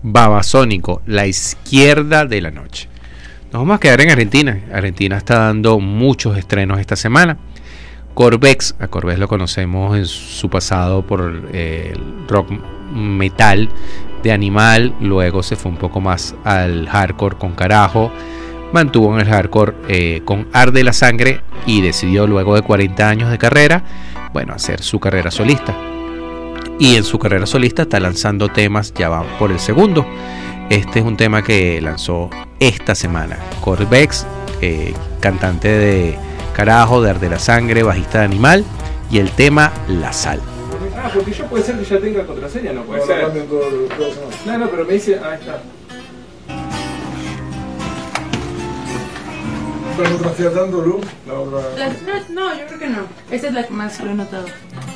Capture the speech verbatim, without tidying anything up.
Babasónico, La Izquierda de la Noche. Nos vamos a quedar en Argentina. Argentina está dando muchos estrenos esta semana. Corvex, a Corvex lo conocemos en su pasado por eh, el rock metal de Animal, luego se fue un poco más al hardcore con Carajo, mantuvo en el hardcore eh, con Arde la Sangre y decidió luego de cuarenta años de carrera, bueno, hacer su carrera solista. Y en su carrera solista está lanzando temas, ya va por el segundo. Este es un tema que lanzó esta semana. Corvex, eh, cantante de Carajo, de Arde la Sangre, bajista de Animal, y el tema La Sal. Ah, porque yo puede ser que ya tenga contraseña, no puede No, ser. no cambian todo, todo eso. No, no, pero me dice, ah, está. ¿Pero no transfiere tanto, Lu? La otra... La- no, no, yo creo que no. Esta es la que más lo he notado.